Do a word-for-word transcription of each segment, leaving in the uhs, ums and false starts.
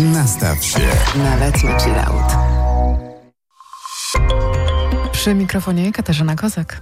Nastaw się na letni chillout. Przy mikrofonie Katarzyna Kozak.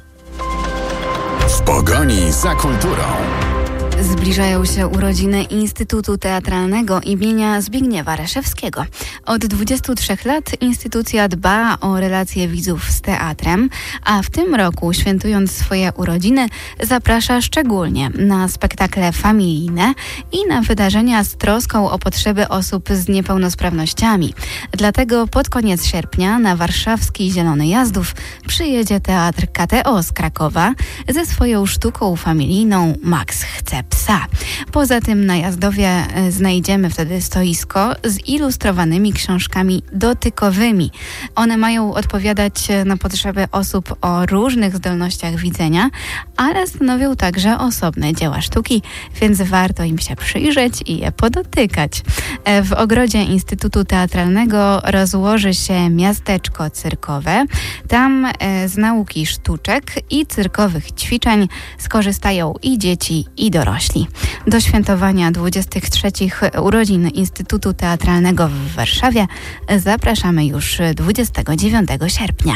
W pogoni za kulturą. Zbliżają się urodziny Instytutu Teatralnego imienia Zbigniewa Reszewskiego. Od dwudziestu trzech lat instytucja dba o relacje widzów z teatrem, a w tym roku, świętując swoje urodziny, zaprasza szczególnie na spektakle familijne i na wydarzenia z troską o potrzeby osób z niepełnosprawnościami. Dlatego pod koniec sierpnia na warszawski Zielony Jazdów przyjedzie Teatr K T O z Krakowa ze swoją sztuką familijną Max chce psa. Poza tym na Jazdowie znajdziemy wtedy stoisko z ilustrowanymi książkami dotykowymi. One mają odpowiadać na potrzeby osób o różnych zdolnościach widzenia, ale stanowią także osobne dzieła sztuki, więc warto im się przyjrzeć i je podotykać. W ogrodzie Instytutu Teatralnego rozłoży się miasteczko cyrkowe. Tam z nauki sztuczek i cyrkowych ćwiczeń skorzystają i dzieci, i dorośli. Do świętowania dwudziestych trzecich urodzin Instytutu Teatralnego w Warszawie zapraszamy już dwudziestego dziewiątego sierpnia.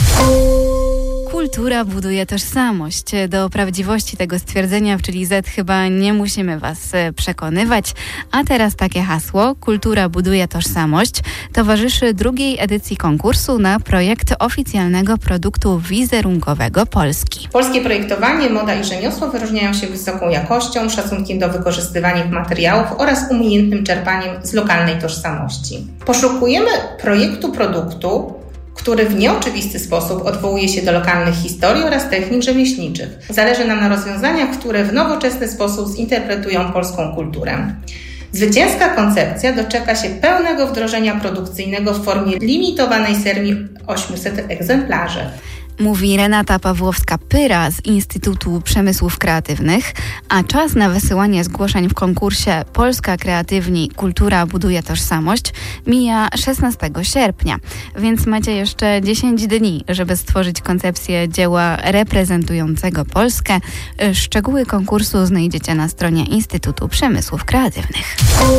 Kultura buduje tożsamość. Do prawdziwości tego stwierdzenia w Chili Z chyba nie musimy Was przekonywać. A teraz takie hasło: Kultura buduje tożsamość towarzyszy drugiej edycji konkursu na projekt oficjalnego produktu wizerunkowego Polski. Polskie projektowanie, moda i rzemiosło wyróżniają się wysoką jakością, szacunkiem do wykorzystywanych materiałów oraz umiejętnym czerpaniem z lokalnej tożsamości. Poszukujemy projektu produktu, który w nieoczywisty sposób odwołuje się do lokalnych historii oraz technik rzemieślniczych. Zależy nam na rozwiązaniach, które w nowoczesny sposób zinterpretują polską kulturę. Zwycięska koncepcja doczeka się pełnego wdrożenia produkcyjnego w formie limitowanej serii ośmiuset egzemplarzy. Mówi Renata Pawłowska-Pyra z Instytutu Przemysłów Kreatywnych, a czas na wysyłanie zgłoszeń w konkursie Polska Kreatywni – Kultura buduje tożsamość mija szesnastego sierpnia, więc macie jeszcze dziesięć dni, żeby stworzyć koncepcję dzieła reprezentującego Polskę. Szczegóły konkursu znajdziecie na stronie Instytutu Przemysłów Kreatywnych.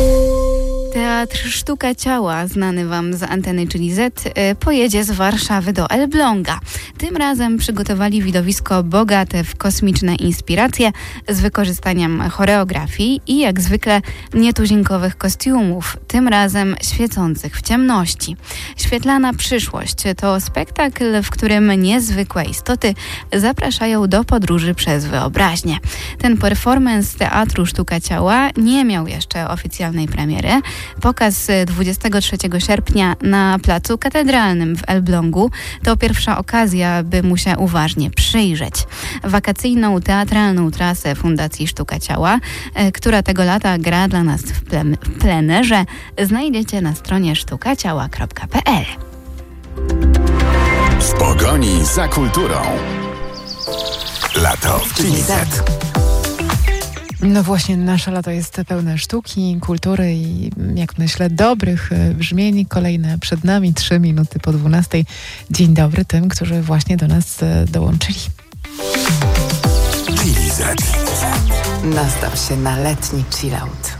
Teatr Sztuka Ciała, znany Wam z anteny Chili Z, pojedzie z Warszawy do Elbląga. Tym razem przygotowali widowisko bogate w kosmiczne inspiracje z wykorzystaniem choreografii i jak zwykle nietuzinkowych kostiumów, tym razem świecących w ciemności. Świetlana przyszłość to spektakl, w którym niezwykłe istoty zapraszają do podróży przez wyobraźnię. Ten performance Teatru Sztuka Ciała nie miał jeszcze oficjalnej premiery. Pokaz dwudziestego trzeciego sierpnia na Placu Katedralnym w Elblągu to pierwsza okazja, by mu się uważnie przyjrzeć. Wakacyjną teatralną trasę Fundacji Sztuka Ciała, która tego lata gra dla nas w, ple- w plenerze, znajdziecie na stronie sztukaciała kropka p l. W pogoni za kulturą. Lato w Chili Z. No właśnie, nasze lato jest pełne sztuki, kultury i, jak myślę, dobrych brzmień. Kolejne przed nami, trzy minuty po dwunastej. Dzień dobry tym, którzy właśnie do nas dołączyli. Chili Z. Nastaw się na letni chillout.